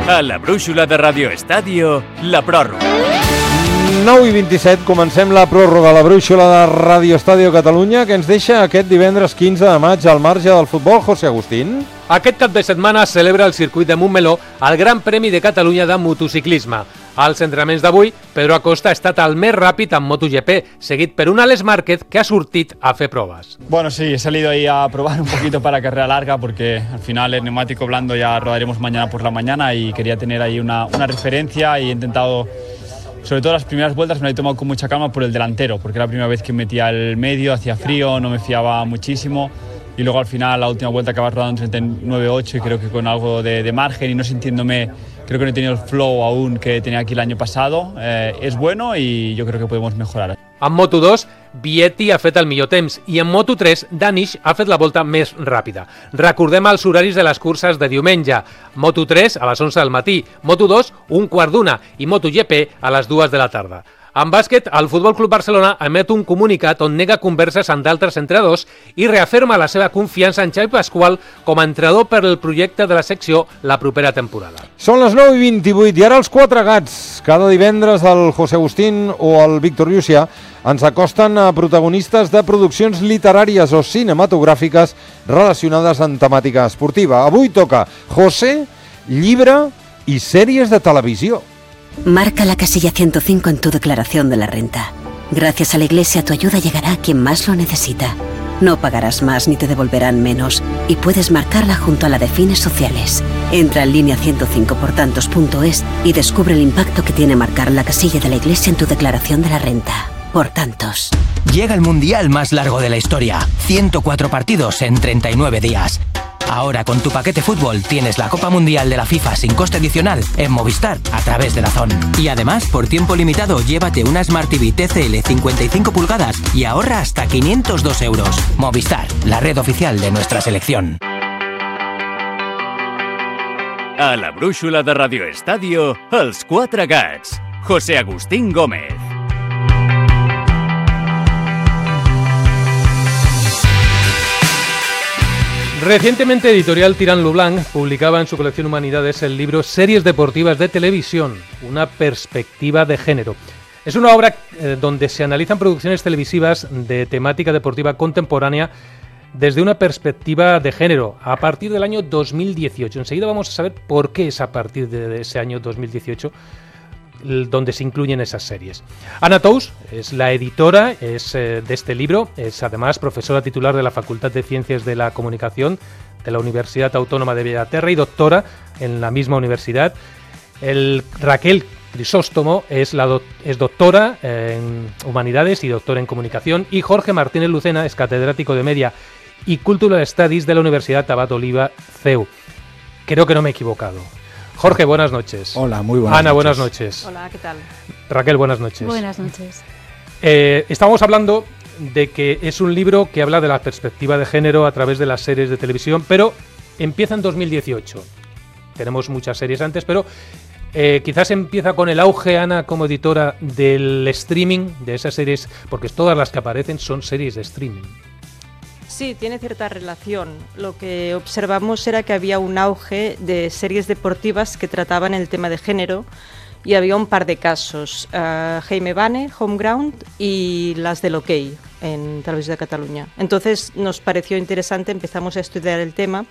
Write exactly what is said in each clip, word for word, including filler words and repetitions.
A la brúixola de Radio Estadio, la pròrroga. nou i vint-i-set, comencem la pròrroga a la brúixola de Radio Estadio Catalunya, que ens deixa aquest divendres quinze de maig al marge del futbol. José Agustín. Aquest cap de setmana celebra el circuit de Montmeló el Gran Premi de Catalunya de motociclisme. Als entrenaments d'avui, Pedro Acosta ha estat el més ràpid en MotoGP, seguit per un Alex Márquez que ha sortit a fer proves. Bueno, sí, he salido ahí a probar un poquito para carrera larga porque al final el neumático blando ya rodaremos mañana por la mañana y quería tener ahí una, una referencia y he intentado, sobre todo las primeras vueltas me la he tomado con mucha calma por el delantero, porque era la primera vez que metía el medio, hacía frío, no me fiaba muchísimo. Y luego al final la última vuelta acabas rodando en treinta y nueve ocho y creo que con algo de, de margen y no sintiéndome, creo que no he tenido el flow aún que tenía aquí el año pasado. Eh, és bueno i jo crec que podem mejorar. En Moto dos, Vietti ha fet el millor temps i en Moto tres, Danish ha fet la volta més ràpida. Recordem els horaris de les curses de diumenge. Moto tres a les onze del matí, Moto dos un quart d'una i MotoGP a les dues de la tarda. En bàsquet, el Futbol Club Barcelona emet un comunicat on nega converses amb d'altres entrenadors i reafirma la seva confiança en Xavi Pasqual com a entrenador per al projecte de la secció la propera temporada. Són les nou i vint-i-vuit i ara els quatre gats. Cada divendres el José Agustín o el Víctor Llucià ens acosten a protagonistes de produccions literàries o cinematogràfiques relacionades amb temàtica esportiva. Avui toca José, llibre i sèries de televisió. Marca la casilla ciento cinco en tu declaración de la renta. Gracias a la Iglesia tu ayuda llegará a quien más lo necesita. No pagarás más ni te devolverán menos y puedes marcarla junto a la de fines sociales. Entra en línea ciento cinco por tantos punto es y descubre el impacto que tiene marcar la casilla de la Iglesia en tu declaración de la renta. Por tantos. Llega el mundial más largo de la historia. ciento cuatro partidos en treinta y nueve días. Ahora con tu paquete fútbol tienes la Copa Mundial de la FIFA sin coste adicional en Movistar a través de DAZN. Y además, por tiempo limitado, llévate una Smart T V T C L cincuenta y cinco pulgadas y ahorra hasta quinientos dos euros. Movistar, la red oficial de nuestra selección. A la brúixola de Radio Estadio, els quatre gats. José Agustín Gómez. Recientemente Editorial Tirán lo Blanc publicaba en su colección Humanidades el libro Series deportivas de televisión, una perspectiva de género. Es una obra eh, donde se analizan producciones televisivas de temática deportiva contemporánea desde una perspectiva de género a partir del año dos mil dieciocho. Enseguida vamos a saber por qué es a partir de ese año dos mil dieciocho donde se incluyen esas series. Ana Tous es la editora es, eh, de este libro, es además profesora titular de la Facultad de Ciencias de la Comunicación de la Universidad Autónoma de Bellaterra y doctora en la misma universidad. El Raquel Crisóstomo es, la do, es doctora en Humanidades y doctora en Comunicación, y Jorge Martínez Lucena es catedrático de Media y Cultural Studies de la Universidad Tabat Oliva C E U. Creo que no me he equivocado. Jorge, buenas noches. Hola, muy buenas Ana, noches. buenas noches. Hola, ¿qué tal? Raquel, buenas noches. Buenas noches. Eh, estamos hablando de que es un libro que habla de la perspectiva de género a través de las series de televisión, pero empieza en dos mil dieciocho. Tenemos muchas series antes, pero eh, quizás empieza con el auge, Ana, como editora, del streaming, de esas series, porque todas las que aparecen son series de streaming. Sí, tiene cierta relación. Lo que observamos era que había un auge de series deportivas que trataban el tema de género y había un par de casos. Uh, Jaime Bane, Home Ground, y las del OK en Televisión de Cataluña. Entonces nos pareció interesante, empezamos a estudiar el tema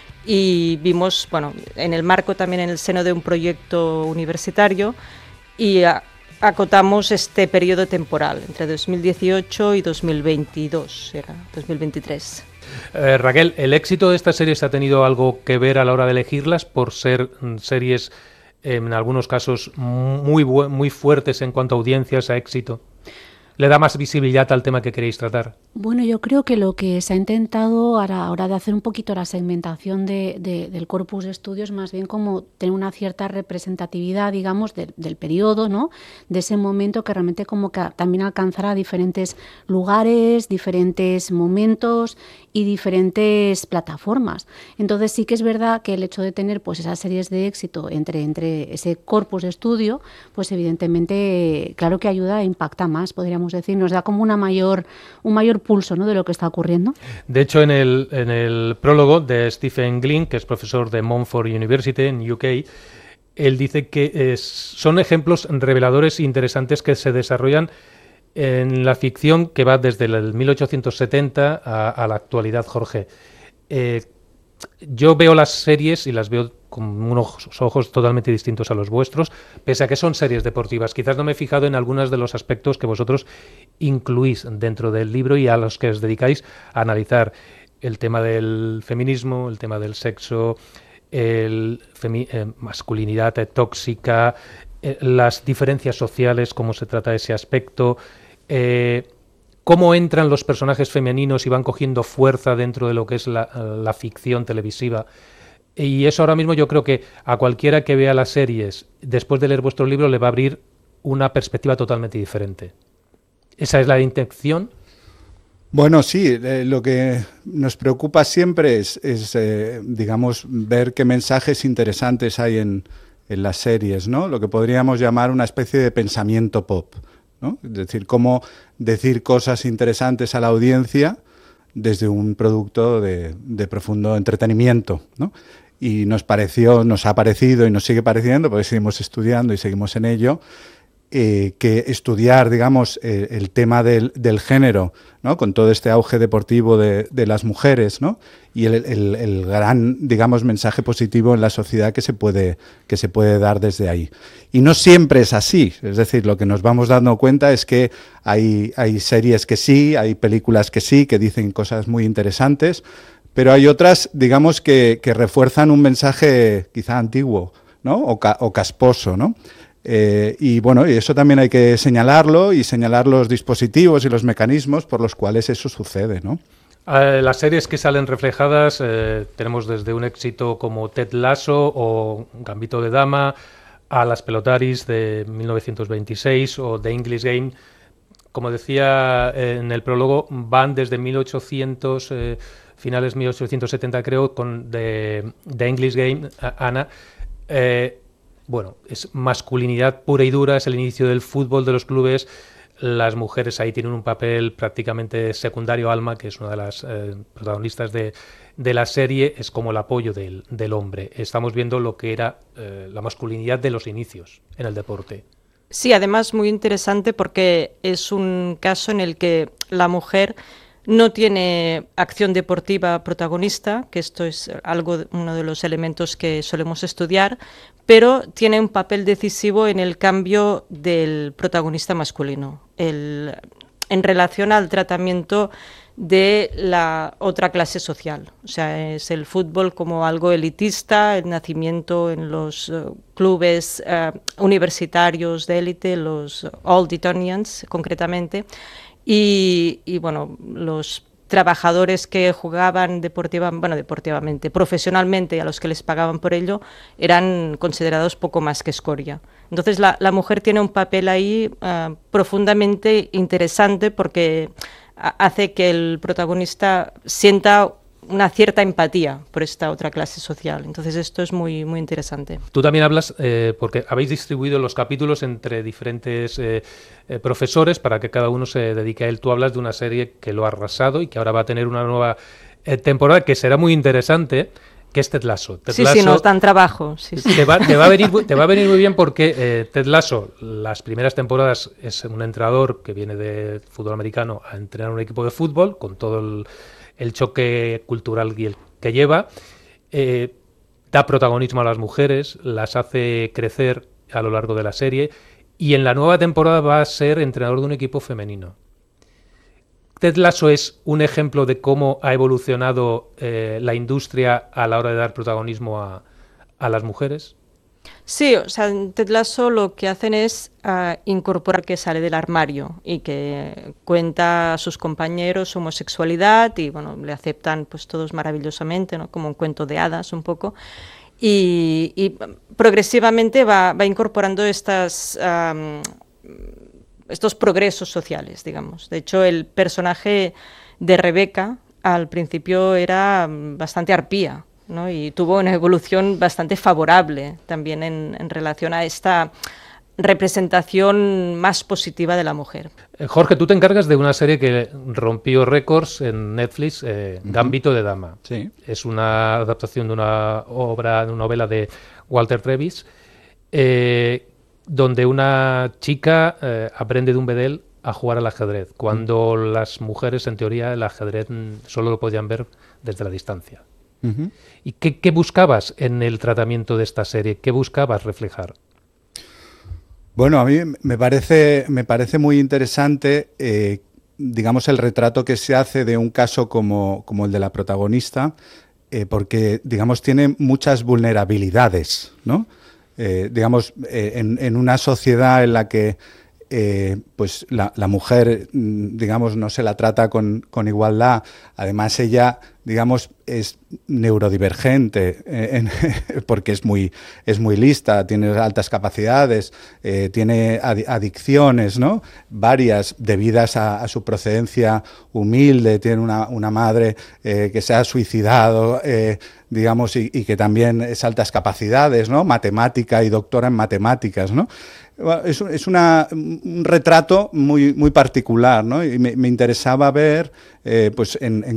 y vimos, bueno, en el marco también en el seno de un proyecto universitario y uh, acotamos este periodo temporal entre dos mil dieciocho y dos mil veintidós, era dos mil veintitrés. Eh, Raquel, ¿el éxito de estas series ha tenido algo que ver a la hora de elegirlas por ser mm, series eh, en algunos casos muy, muy fuertes en cuanto a audiencias, a éxito? ¿Le da más visibilidad al tema que queréis tratar? Bueno, yo creo que lo que se ha intentado a la hora de hacer un poquito la segmentación de, de, del corpus de estudios, más bien como tener una cierta representatividad, digamos, de, del periodo, ¿no? De ese momento, que realmente como que también alcanzará diferentes lugares, diferentes momentos y diferentes plataformas. Entonces sí que es verdad que el hecho de tener pues esas series de éxito entre, entre ese corpus de estudio, pues evidentemente, claro que ayuda e impacta más, podríamos decir, nos da como una mayor, un mayor pulso, ¿no?, de lo que está ocurriendo. De hecho, en el, en el prólogo de Stephen Glynn, que es profesor de Montfort University en U K, él dice que eh, son ejemplos reveladores e interesantes que se desarrollan en la ficción que va desde el mil ochocientos setenta a, a la actualidad, Jorge. Eh, yo veo las series y las veo con unos ojos totalmente distintos a los vuestros, pese a que son series deportivas. Quizás no me he fijado en algunos de los aspectos que vosotros incluís dentro del libro y a los que os dedicáis a analizar. El tema del feminismo, el tema del sexo, el femi- eh, masculinidad eh, tóxica, eh, las diferencias sociales, cómo se trata ese aspecto, eh, cómo entran los personajes femeninos y van cogiendo fuerza dentro de lo que es la, la ficción televisiva. Y eso ahora mismo yo creo que a cualquiera que vea las series después de leer vuestro libro le va a abrir una perspectiva totalmente diferente. ¿Esa es la intención? Bueno, sí, eh, lo que nos preocupa siempre es, es eh, digamos, ver qué mensajes interesantes hay en, en las series, ¿no? Lo que podríamos llamar una especie de pensamiento pop, ¿no? Es decir, cómo decir cosas interesantes a la audiencia desde un producto de, de profundo entretenimiento, ¿no? Y nos pareció, nos ha parecido y nos sigue pareciendo, porque seguimos estudiando y seguimos en ello, Eh, que estudiar, digamos, eh, el tema del, del género, ¿no? Con todo este auge deportivo de, de las mujeres, ¿no? Y el, el, el gran, digamos, mensaje positivo en la sociedad que se puede, que se puede dar desde ahí. Y no siempre es así, es decir, lo que nos vamos dando cuenta es que hay, hay series que sí, hay películas que sí, que dicen cosas muy interesantes, pero hay otras, digamos, que, que refuerzan un mensaje quizá antiguo, ¿no? O, ca, o casposo, ¿no? Eh, y bueno, y eso también hay que señalarlo y señalar los dispositivos y los mecanismos por los cuales eso sucede, ¿no? Eh, las series que salen reflejadas eh, tenemos desde un éxito como Ted Lasso o Gambito de Dama a Las Pelotaris de mil novecientos veintiséis o The English Game. Como decía eh, en el prólogo, van desde mil ochocientos, eh, finales mil ochocientos setenta creo, con The, The English Game, Ana. Eh, Bueno, es masculinidad pura y dura, es el inicio del fútbol de los clubes. Las mujeres ahí tienen un papel prácticamente secundario. Alma, que es una de las eh, protagonistas de, de la serie, es como el apoyo del, del hombre. Estamos viendo lo que era eh, la masculinidad de los inicios en el deporte. Sí, además muy interesante porque es un caso en el que la mujer no tiene acción deportiva protagonista, que esto es algo, uno de los elementos que solemos estudiar, pero tiene un papel decisivo en el cambio del protagonista masculino, el, en relación al tratamiento de la otra clase social. O sea, es el fútbol como algo elitista, el nacimiento en los uh, clubes uh, universitarios de élite, los Old Etonians concretamente, y, y bueno, los trabajadores que jugaban deportiva, bueno, deportivamente, profesionalmente, y a los que les pagaban por ello, eran considerados poco más que escoria. Entonces la, la mujer tiene un papel ahí uh, profundamente interesante porque hace que el protagonista sienta una cierta empatía por esta otra clase social. Entonces esto es muy, muy interesante. Tú también hablas, eh, porque habéis distribuido los capítulos entre diferentes eh, eh, profesores para que cada uno se dedique a él. Tú hablas de una serie que lo ha arrasado y que ahora va a tener una nueva eh, temporada que será muy interesante, que es Ted Lasso. Ted sí, Lasso sí, nos dan trabajo. Sí, sí. Te, va, te, va a venir, te va a venir muy bien porque eh, Ted Lasso, las primeras temporadas, es un entrenador que viene de fútbol americano a entrenar un equipo de fútbol, con todo el, el choque cultural y el que lleva. Eh, da protagonismo a las mujeres, las hace crecer a lo largo de la serie, y en la nueva temporada va a ser entrenador de un equipo femenino. Ted Lasso es un ejemplo de cómo ha evolucionado eh, la industria a la hora de dar protagonismo a, a las mujeres. Sí, o sea, en Ted Lasso lo que hacen es uh, incorporar que sale del armario y que cuenta a sus compañeros su homosexualidad y, bueno, le aceptan pues todos maravillosamente, ¿no? Como un cuento de hadas un poco. Y, y progresivamente va, va incorporando estas... Um, estos progresos sociales, digamos. De hecho, el personaje de Rebeca al principio era bastante arpía, ¿no? Y tuvo una evolución bastante favorable también en, en relación a esta representación más positiva de la mujer. Eh, Jorge, tú te encargas de una serie que rompió récords en Netflix, eh, uh-huh. Gambito de Dama. Sí. Es una adaptación de una obra, de una novela de Walter Travis. eh, donde una chica eh, aprende de un bedel a jugar al ajedrez, cuando mm. las mujeres, en teoría, el ajedrez solo lo podían ver desde la distancia. Uh-huh. ¿Y qué, qué buscabas en el tratamiento de esta serie? ¿Qué buscabas reflejar? Bueno, a mí me parece, me parece muy interesante, eh, digamos, el retrato que se hace de un caso como, como el de la protagonista, eh, porque, digamos, tiene muchas vulnerabilidades, ¿no? Eh, digamos, eh, en, en una sociedad en la que eh, pues la, la mujer, digamos, no se la trata con, con igualdad, además ella, digamos, es neurodivergente, eh, en, porque es muy, es muy lista, tiene altas capacidades, eh, tiene ad, adicciones, ¿no? Varias debidas a, a su procedencia humilde, tiene una, una madre eh, que se ha suicidado, eh, digamos, y, y que también es altas capacidades, ¿no? Matemática y doctora en matemáticas, ¿no? Es, es una, un retrato muy, muy particular, ¿no? Y me, me interesaba ver, eh, pues, en, en